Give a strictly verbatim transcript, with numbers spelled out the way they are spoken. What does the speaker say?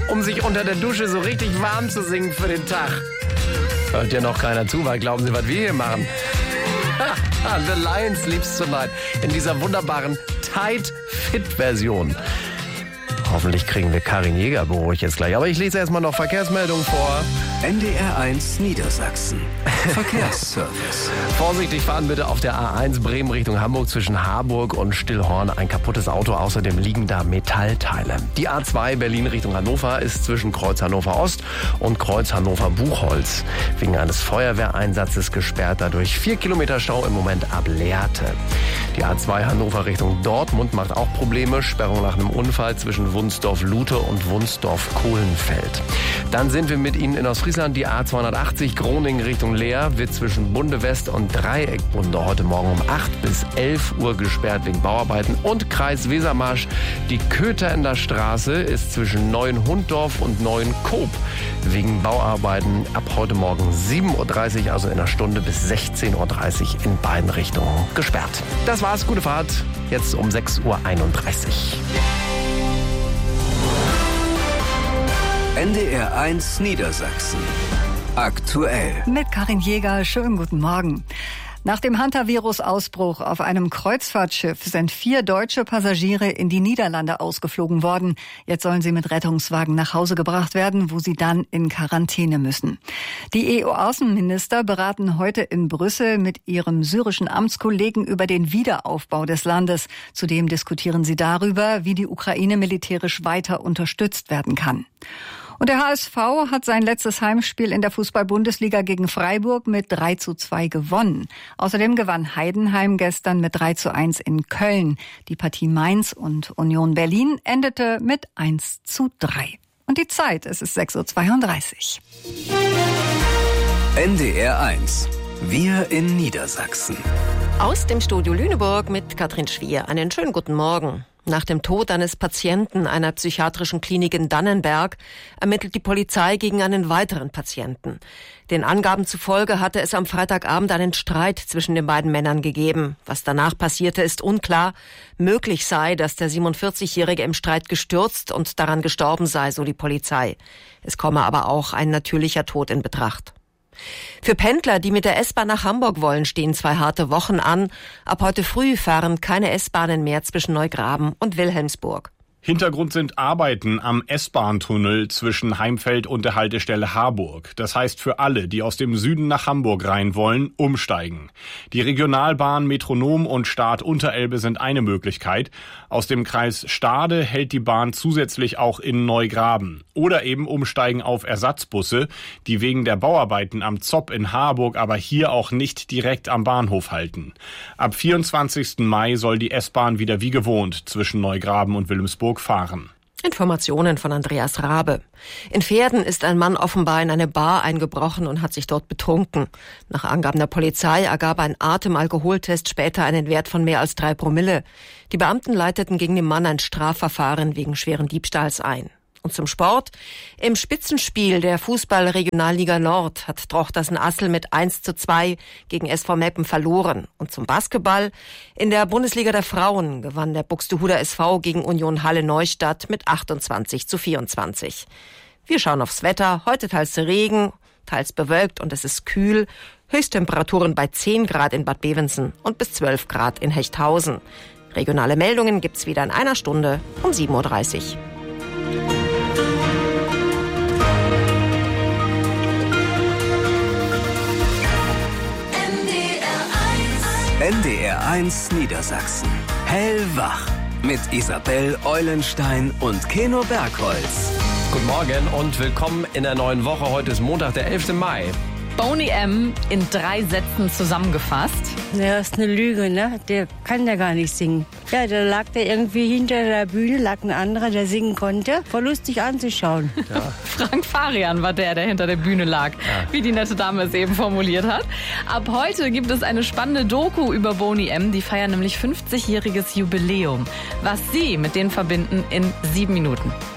um sich unter der Dusche so richtig warm zu singen für den Tag. Hört ja noch keiner zu, weil glauben Sie, was wir hier machen? The Lions Sleeps Tonight in dieser wunderbaren Tight Fit Version. Hoffentlich kriegen wir Karin Jäger beruhigt jetzt gleich. Aber ich lese erstmal noch Verkehrsmeldungen vor. N D R eins Niedersachsen. Verkehrsservice. Vorsichtig fahren bitte auf der A eins Bremen Richtung Hamburg zwischen Harburg und Stillhorn. Ein kaputtes Auto, außerdem liegen da Metallteile. Die A zwei Berlin Richtung Hannover ist zwischen Kreuz Hannover Ost und Kreuz Hannover Buchholz wegen eines Feuerwehreinsatzes gesperrt. Dadurch vier Kilometer Stau im Moment ab Lehrte. Die A zwei Hannover Richtung Dortmund macht auch Probleme. Sperrung nach einem Unfall zwischen Wunsdorf-Lute und Wunsdorf-Kohlenfeld. Dann sind wir mit Ihnen in Ostfriesland. Die A zweihundertachtzig Groningen Richtung Leer wird zwischen Bunde West und Dreieckbunde heute Morgen um acht bis elf Uhr gesperrt wegen Bauarbeiten. Und Kreis Wesermarsch, die Kötherender Straße ist zwischen Neuenhunddorf und Neuenkoop wegen Bauarbeiten ab heute Morgen sieben Uhr dreißig, also in einer Stunde, bis sechzehn Uhr dreißig in beiden Richtungen gesperrt. Das war's, gute Fahrt, jetzt um sechs Uhr einunddreißig. N D R eins Niedersachsen. Aktuell. Mit Karin Jäger, schönen guten Morgen. Nach dem Hantavirus-Ausbruch auf einem Kreuzfahrtschiff sind vier deutsche Passagiere in die Niederlande ausgeflogen worden. Jetzt sollen sie mit Rettungswagen nach Hause gebracht werden, wo sie dann in Quarantäne müssen. Die E U-Außenminister beraten heute in Brüssel mit ihrem syrischen Amtskollegen über den Wiederaufbau des Landes. Zudem diskutieren sie darüber, wie die Ukraine militärisch weiter unterstützt werden kann. Und der H S V hat sein letztes Heimspiel in der Fußball-Bundesliga gegen Freiburg mit drei zu zwei gewonnen. Außerdem gewann Heidenheim gestern mit drei zu eins in Köln. Die Partie Mainz und Union Berlin endete mit eins zu drei. Und die Zeit, es ist sechs Uhr zweiunddreißig. N D R eins. Wir in Niedersachsen. Aus dem Studio Lüneburg mit Katrin Schwier. Einen schönen guten Morgen. Nach dem Tod eines Patienten einer psychiatrischen Klinik in Dannenberg ermittelt die Polizei gegen einen weiteren Patienten. Den Angaben zufolge hatte es am Freitagabend einen Streit zwischen den beiden Männern gegeben. Was danach passierte, ist unklar. Möglich sei, dass der siebenundvierzigjährige im Streit gestürzt und daran gestorben sei, so die Polizei. Es komme aber auch ein natürlicher Tod in Betracht. Für Pendler, die mit der S-Bahn nach Hamburg wollen, stehen zwei harte Wochen an. Ab heute früh fahren keine S-Bahnen mehr zwischen Neugraben und Wilhelmsburg. Hintergrund sind Arbeiten am S-Bahn-Tunnel zwischen Heimfeld und der Haltestelle Harburg. Das heißt für alle, die aus dem Süden nach Hamburg rein wollen, umsteigen. Die Regionalbahn Metronom und Start Unterelbe sind eine Möglichkeit. Aus dem Kreis Stade hält die Bahn zusätzlich auch in Neugraben. Oder eben umsteigen auf Ersatzbusse, die wegen der Bauarbeiten am Zopp in Harburg aber hier auch nicht direkt am Bahnhof halten. Ab vierundzwanzigsten Mai soll die S-Bahn wieder wie gewohnt zwischen Neugraben und Wilhelmsburg fahren. Informationen von Andreas Rabe. In Verden ist ein Mann offenbar in eine Bar eingebrochen und hat sich dort betrunken. Nach Angaben der Polizei ergab ein Atemalkoholtest später einen Wert von mehr als drei Promille. Die Beamten leiteten gegen den Mann ein Strafverfahren wegen schweren Diebstahls ein. Und zum Sport. Im Spitzenspiel der Fußball-Regionalliga Nord hat Drochtersen-Assel mit eins zu zwei gegen S V Meppen verloren. Und zum Basketball. In der Bundesliga der Frauen gewann der Buxtehuder S V gegen Union Halle Neustadt mit achtundzwanzig zu vierundzwanzig. Wir schauen aufs Wetter. Heute teils Regen, teils bewölkt und es ist kühl. Höchsttemperaturen bei zehn Grad in Bad Bevensen und bis zwölf Grad in Hechthausen. Regionale Meldungen gibt's wieder in einer Stunde um sieben Uhr dreißig. N D R eins Niedersachsen. Hellwach. Mit Isabel Eulenstein und Keno Bergholz. Guten Morgen und willkommen in der neuen Woche. Heute ist Montag, der elfte Mai. Boney M. in drei Sätzen zusammengefasst. Ja, ist eine Lüge, ne? Der kann ja gar nicht singen. Ja, da lag der irgendwie hinter der Bühne, lag ein anderer, der singen konnte. Voll lustig anzuschauen. Ja. Frank Farian war der, der hinter der Bühne lag, ja. Wie die nette Dame es eben formuliert hat. Ab heute gibt es eine spannende Doku über Boney M. Die feiern nämlich fünfzigjähriges Jubiläum. Was sie mit denen verbinden in sieben Minuten.